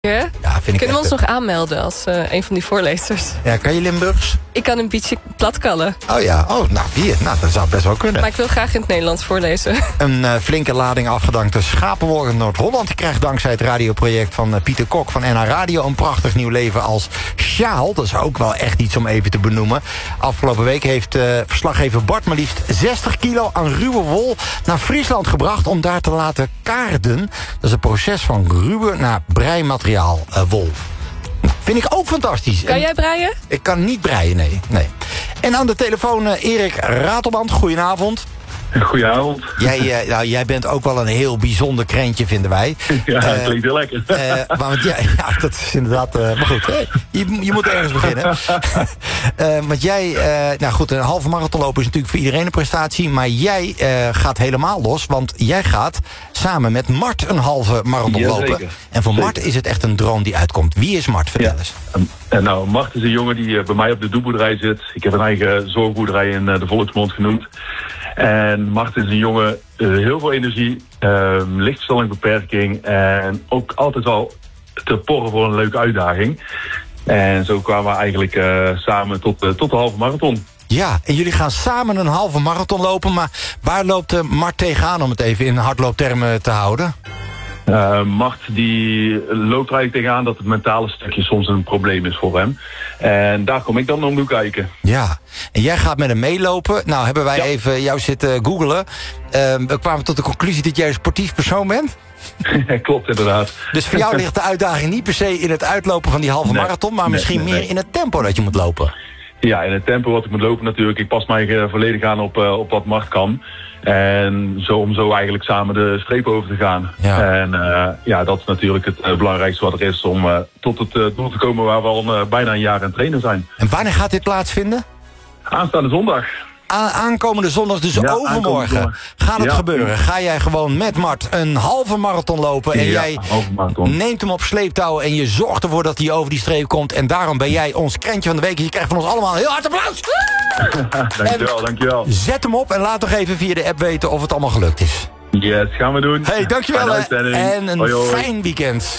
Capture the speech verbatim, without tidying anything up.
Hè? Ja, vind ik Kunnen we ons echt- nog aanmelden als uh, een van die voorlezers? Ja, kan je Limburgs? Ik kan een beetje platkallen. Oh ja, oh, nou, hier, nou, dat zou best wel kunnen. Maar ik wil graag in het Nederlands voorlezen. Een uh, flinke lading afgedankte schapenworm Noord-Holland. Die krijgt dankzij het radioproject van uh, Pieter Kok van N H Radio... een prachtig nieuw leven als sjaal. Dat is ook wel echt iets om even te benoemen. Afgelopen week heeft uh, verslaggever Bart maar liefst zestig kilo aan ruwe wol naar Friesland gebracht... om daar te laten kaarden. Dat is een proces van ruwe naar breimateriaal uh, wol. Vind ik ook fantastisch. Kan jij breien? Ik kan niet breien, nee. nee. En aan de telefoon uh, Erik Ratelband. Goedenavond. Goedenavond. Jij, uh, nou, jij bent ook wel een heel bijzonder krentje, vinden wij. Ja, dat uh, klinkt heel lekker. Uh, maar jij, ja, dat is inderdaad... Uh, maar goed, hè, je, je moet ergens beginnen. uh, want jij... Uh, nou goed, een halve marathon lopen is natuurlijk voor iedereen een prestatie... maar jij uh, gaat helemaal los, want jij gaat samen met Mart een halve marathon ja, lopen. Zeker. En voor zeker. Mart is het echt een droom die uitkomt. Wie is Mart? Vertel ja. eens. En nou, Mart is een jongen die uh, bij mij op de doelboerderij zit. Ik heb een eigen zorgboerderij in uh, de Volksmond genoemd. En Mart is een jongen, uh, heel veel energie, uh, lichtstellingbeperking en ook altijd al te porren voor een leuke uitdaging. En zo kwamen we eigenlijk uh, samen tot, uh, tot de halve marathon. Ja, en jullie gaan samen een halve marathon lopen, maar waar loopt uh, Mart tegenaan om het even in hardlooptermen te houden? Uh, Mart die loopt er eigenlijk tegenaan dat het mentale stukje soms een probleem is voor hem. En daar kom ik dan om kijken. Ja, en jij gaat met hem meelopen. Nou hebben wij ja. even jou zitten googlen. Uh, we kwamen tot de conclusie dat jij een sportief persoon bent. Klopt, inderdaad. Dus voor jou ligt de uitdaging niet per se in het uitlopen van die halve nee, marathon... maar nee, misschien nee, meer nee. in het tempo dat je moet lopen. Ja, in het tempo wat ik moet lopen natuurlijk. Ik pas mij uh, volledig aan op, uh, op wat Mart kan. En zo om zo eigenlijk samen de streep over te gaan. Ja. En uh, ja, dat is natuurlijk het uh, belangrijkste wat er is om uh, tot het uh, doel te komen waar we al uh, bijna een jaar aan het trainen zijn. En wanneer gaat dit plaatsvinden? Aanstaande zondag. A- aankomende zondag, dus ja, overmorgen. Gaat het ja. gebeuren? Ga jij gewoon met Mart een halve marathon lopen... en ja, jij neemt hem op sleeptouw en je zorgt ervoor dat hij over die streep komt... en daarom ben jij ons krentje van de week. Je krijgt van ons allemaal een heel hard applaus. dankjewel, en dankjewel. Zet hem op en laat nog even via de app weten of het allemaal gelukt is. Yes, gaan we doen. Hey, dankjewel hè. En een hoi, hoi. fijn weekend.